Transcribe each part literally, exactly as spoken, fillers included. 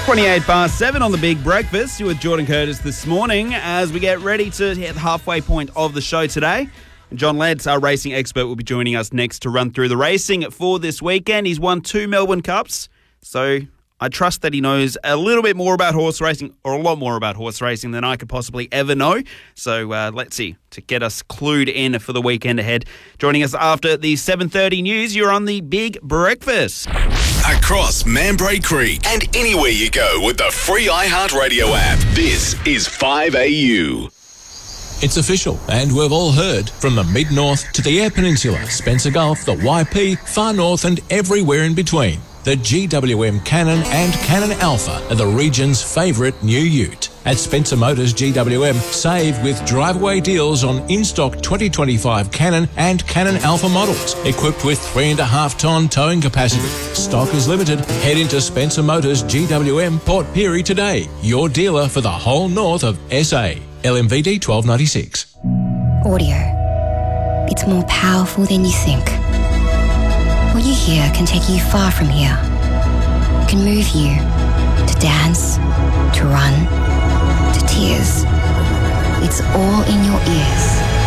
twenty-eight past seven on the Big Breakfast. You're with Jordan Curtis this morning as we get ready to hit the halfway point of the show today. And John Lentz, our racing expert, will be joining us next to run through the racing for this weekend. He's won two Melbourne Cups, so I trust that he knows a little bit more about horse racing, or a lot more about horse racing than I could possibly ever know. So uh, let's see, to get us clued in for the weekend ahead. Joining us after the seven thirty news, you're on the Big Breakfast. Across Mambray Creek and anywhere you go with the free iHeartRadio app. This is five A U. It's official, and we've all heard, from the Mid-North to the Eyre Peninsula, Spencer Gulf, the Y P, Far North and everywhere in between. The G W M Cannon and Cannon Alpha are the region's favourite new ute. At Spencer Motors G W M, save with drive-away deals on in-stock twenty twenty-five Cannon and Cannon Alpha models, equipped with three and a half tonne towing capacity. Stock is limited. Head into Spencer Motors G W M Port Pirie today, your dealer for the whole north of S A. L M V D twelve ninety-six. Audio. It's more powerful than you think. What you hear can take you far from here. It can move you to dance, to run, to tears. It's all in your ears.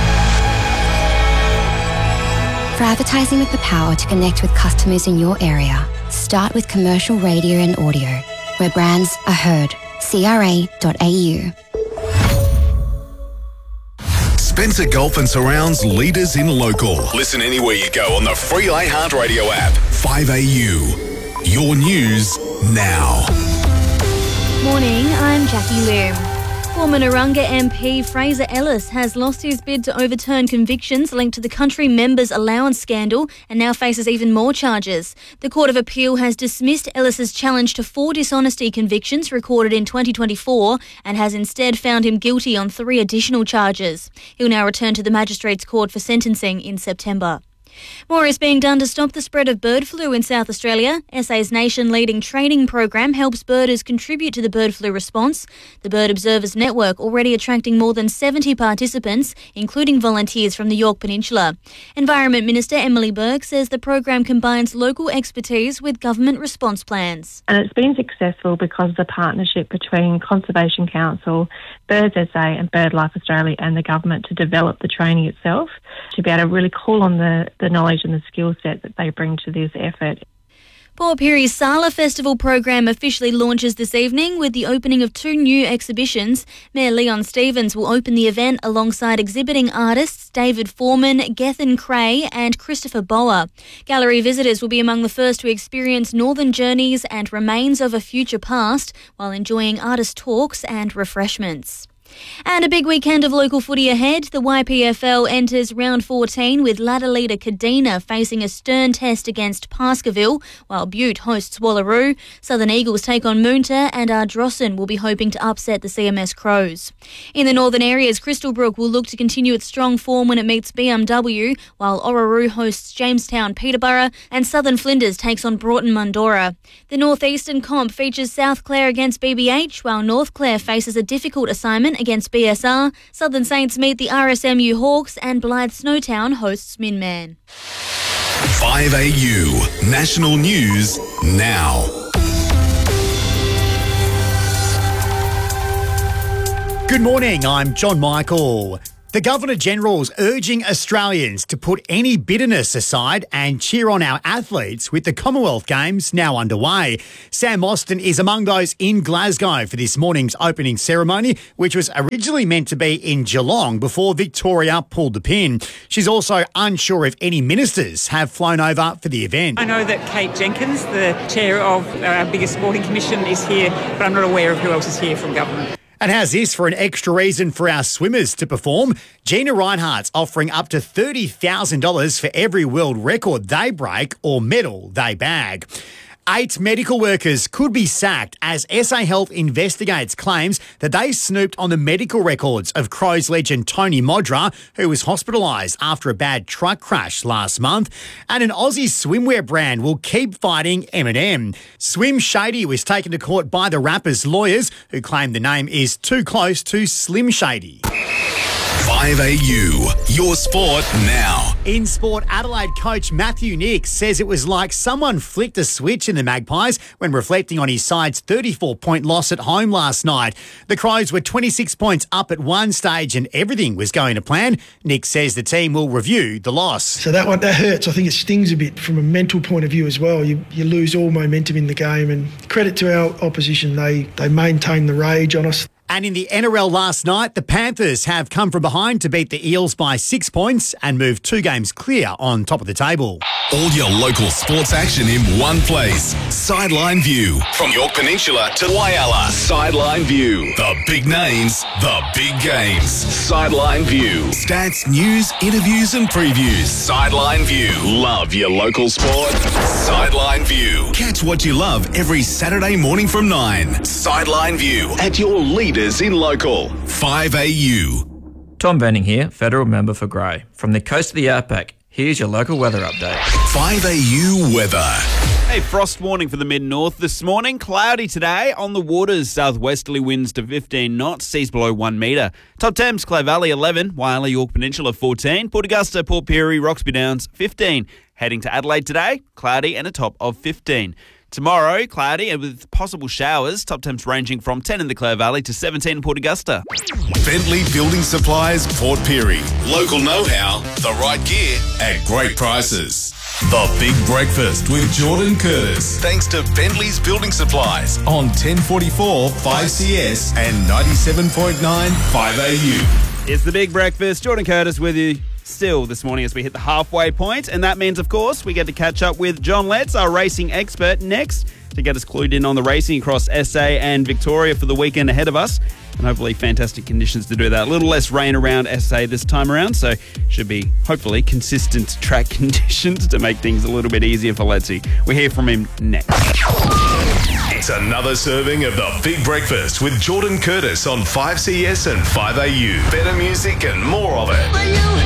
For advertising with the power to connect with customers in your area, start with commercial radio and audio, where brands are heard. C R A dot A U. Spencer Gulf and Surrounds leaders in local. Listen anywhere you go on the free iHeartRadio app. five A U. Your news now. Morning, I'm Jackie Liu. Former Narungga M P Fraser Ellis has lost his bid to overturn convictions linked to the country members' allowance scandal and now faces even more charges. The Court of Appeal has dismissed Ellis's challenge to four dishonesty convictions recorded in twenty twenty-four and has instead found him guilty on three additional charges. He'll now return to the Magistrates Court for sentencing in September. More is being done to stop the spread of bird flu in South Australia. S A's nation-leading training program helps birders contribute to the bird flu response. The Bird Observers Network already attracting more than seventy participants, including volunteers from the Yorke Peninsula. Environment Minister Emily Burke says the program combines local expertise with government response plans. And it's been successful because of the partnership between Conservation Council, Birds S A and BirdLife Australia and the government to develop the training itself, to be able to really call on the the knowledge and the skill set that they bring to this effort. Port Pirie's Sala Festival program officially launches this evening with the opening of two new exhibitions. Mayor Leon Stevens will open the event alongside exhibiting artists David Foreman, Gethin Cray and Christopher Boer. Gallery visitors will be among the first to experience Northern Journeys and Remains of a Future Past while enjoying artist talks and refreshments. And a big weekend of local footy ahead. The Y P F L enters round fourteen with ladder leader Kadina facing a stern test against Pascaville, while Butte hosts Wallaroo. Southern Eagles take on Moonta and Ardrossan will be hoping to upset the C M S Crows. In the northern areas, Crystalbrook will look to continue its strong form when it meets B M W, while Orroroo hosts Jamestown Peterborough and Southern Flinders takes on Broughton Mundora. The northeastern comp features South Clare against B B H, while North Clare faces a difficult assignment against B S R. Southern Saints meet the R S M U Hawks and Blythe Snowtown hosts Minman. five A U National News now. Good morning, I'm John Michael. The Governor-General's urging Australians to put any bitterness aside and cheer on our athletes with the Commonwealth Games now underway. Sam Austin is among those in Glasgow for this morning's opening ceremony, which was originally meant to be in Geelong before Victoria pulled the pin. She's also unsure if any ministers have flown over for the event. I know that Kate Jenkins, the chair of our biggest sporting commission, is here, but I'm not aware of who else is here from government. And how's this for an extra reason for our swimmers to perform? Gina Reinhardt's offering up to thirty thousand dollars for every world record they break or medal they bag. Eight medical workers could be sacked as S A Health investigates claims that they snooped on the medical records of Crows legend Tony Modra, who was hospitalised after a bad truck crash last month. And an Aussie swimwear brand will keep fighting M and M. Swim Shady was taken to court by the rapper's lawyers, who claim the name is too close to Slim Shady. five A U, your sport now. In sport, Adelaide coach Matthew Nick says it was like someone flicked a switch in the Magpies when reflecting on his side's thirty-four point loss at home last night. The Crows were twenty-six points up at one stage and everything was going to plan. Nick says the team will review the loss. So that one, that hurts. I think it stings a bit from a mental point of view as well. You, you lose all momentum in the game, and credit to our opposition, they, they maintained the rage on us. And in the N R L last night, the Panthers have come from behind to beat the Eels by six points and move two games clear on top of the table. All your local sports action in one place. Sideline View. From York Peninsula to Whyalla. Sideline View. The big names, the big games. Sideline View. Stats, news, interviews and previews. Sideline View. Love your local sport? Sideline View. Catch what you love every Saturday morning from nine. Sideline View at your leaders in local. five A U. Tom Benning here, Federal Member for Grey. From the coast of the Outback, here's your local weather update. five A U weather. Hey, frost warning for the mid-north this morning. Cloudy today. On the waters, southwesterly winds to fifteen knots, seas below one metre. Top temps, Clay Valley eleven, Whyalla, York Peninsula fourteen, Port Augusta, Port Pirie, Roxby Downs fifteen. Heading to Adelaide today, cloudy and a top of fifteen. Tomorrow, cloudy and with possible showers. Top temps ranging from ten in the Clare Valley to seventeen in Port Augusta. Bentley Building Supplies, Port Pirie. Local know-how, the right gear at great prices. The Big Breakfast with Jordan Curtis. Thanks to Bentley's Building Supplies on ten forty-four five C S and ninety-seven point nine five A U. It's the Big Breakfast. Jordan Curtis with you still this morning as we hit the halfway point. And that means, of course, we get to catch up with John Letts, our racing expert, next to get us clued in on the racing across S A and Victoria for the weekend ahead of us. And hopefully fantastic conditions to do that. A little less rain around S A this time around, so should be hopefully consistent track conditions to make things a little bit easier for Lettsy. We'll hear from him next. It's another serving of the Big Breakfast with Jordan Curtis on five C S and five A U. Better music and more of it.